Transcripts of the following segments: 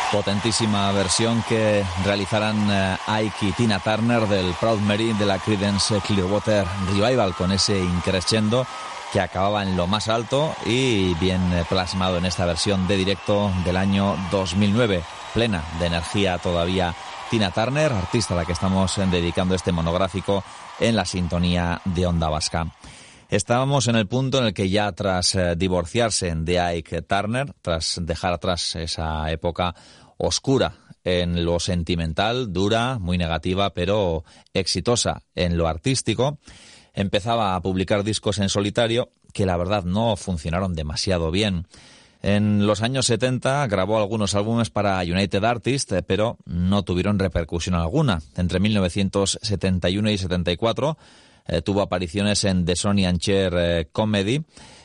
Potentísima versión que realizarán Ike y Tina Turner del Proud Mary de la Creedence Clearwater Revival, con ese increscendo que acababa en lo más alto y bien plasmado en esta versión de directo del año 2009, plena de energía todavía. Tina Turner, artista a la que estamos dedicando este monográfico en la sintonía de Onda Vasca. Estábamos en el punto en el que ya tras divorciarse de Ike Turner, tras dejar atrás esa época oscura en lo sentimental, dura, muy negativa, pero exitosa en lo artístico, empezaba a publicar discos en solitario que la verdad no funcionaron demasiado bien. En los años 70 grabó algunos álbumes para United Artists, pero no tuvieron repercusión alguna. Entre 1971 y 74 tuvo apariciones en The Sonny and Cher Comedy,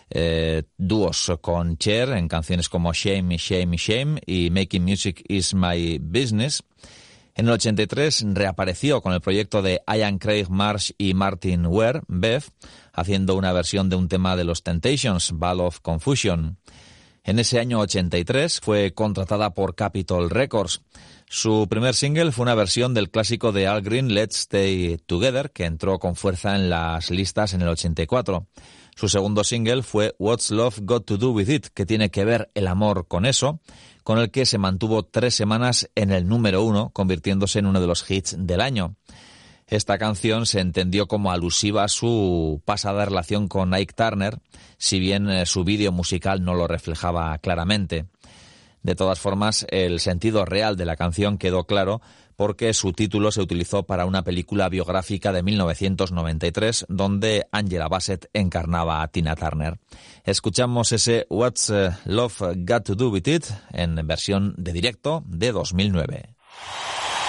dúos con Cher en canciones como Shame, Shame, Shame y Making Music is My Business. En el 83 reapareció con el proyecto de Ian Craig Marsh y Martin Ware, Bev, haciendo una versión de un tema de los Temptations, Ball of Confusion. En ese año 83 fue contratada por Capitol Records. Su primer single fue una versión del clásico de Al Green, Let's Stay Together, que entró con fuerza en las listas en el 84. Su segundo single fue What's Love Got to Do With It, que tiene que ver el amor con eso, con el que se mantuvo 3 semanas en el número 1, convirtiéndose en uno de los hits del año. Esta canción se entendió como alusiva a su pasada relación con Ike Turner, si bien su vídeo musical no lo reflejaba claramente. De todas formas, el sentido real de la canción quedó claro porque su título se utilizó para una película biográfica de 1993 donde Angela Bassett encarnaba a Tina Turner. Escuchamos ese What's Love Got to Do With It en versión de directo de 2009.